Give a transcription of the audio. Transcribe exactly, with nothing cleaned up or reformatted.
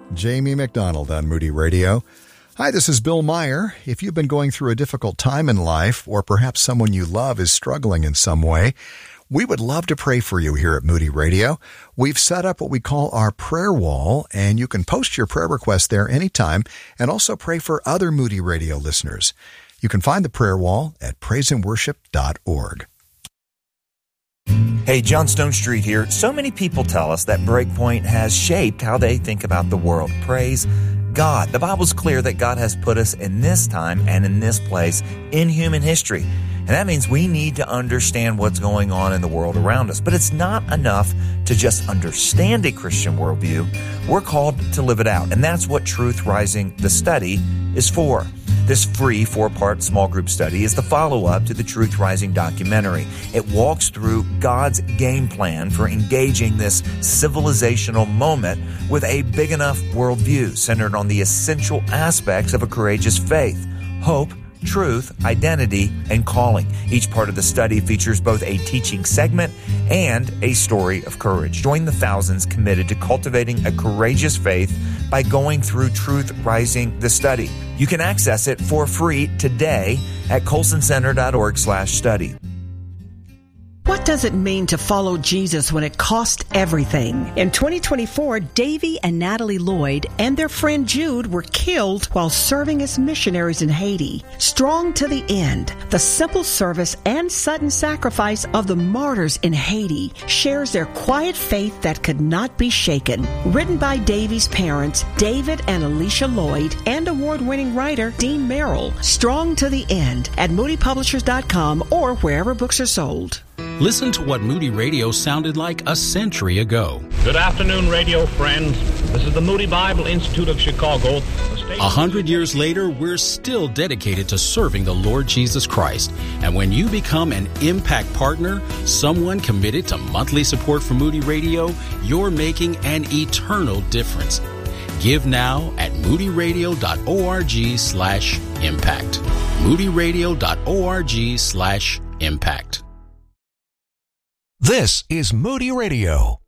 Jamie McDonald on Moody Radio. Hi, this is Bill Meyer. If you've been going through a difficult time in life, or perhaps someone you love is struggling in some way, we would love to pray for you here at Moody Radio. We've set up what we call our prayer wall, and you can post your prayer request there anytime and also pray for other Moody Radio listeners. You can find the prayer wall at praise and worship dot org. Hey, John Stone Street here. So many people tell us that Breakpoint has shaped how they think about the world. Praise God. The Bible's clear that God has put us in this time and in this place in human history. And that means we need to understand what's going on in the world around us. But it's not enough to just understand a Christian worldview. We're called to live it out. And that's what Truth Rising, the study, is for. This free four-part small group study is the follow-up to the Truth Rising documentary. It walks through God's game plan for engaging this civilizational moment with a big enough worldview centered on the essential aspects of a courageous faith: hope, truth, identity, and calling. Each part of the study features both a teaching segment and a story of courage. Join the thousands committed to cultivating a courageous faith by going through Truth Rising, the study. You can access it for free today at colson center dot org slash study. What does it mean to follow Jesus when it costs everything? In twenty twenty-four, Davy and Natalie Lloyd and their friend Jude were killed while serving as missionaries in Haiti. Strong to the end, the simple service and sudden sacrifice of the martyrs in Haiti shares their quiet faith that could not be shaken. Written by Davy's parents, David and Alicia Lloyd, and award-winning writer Dean Merrill. Strong to the end at moody publishers dot com or wherever books are sold. Listen to what Moody Radio sounded like a century ago. Good afternoon, radio friends. This is the Moody Bible Institute of Chicago. A hundred years later, we're still dedicated to serving the Lord Jesus Christ. And when you become an Impact Partner, someone committed to monthly support for Moody Radio, you're making an eternal difference. Give now at moody radio dot org slash impact. moody radio dot org slash impact. This is Moody Radio.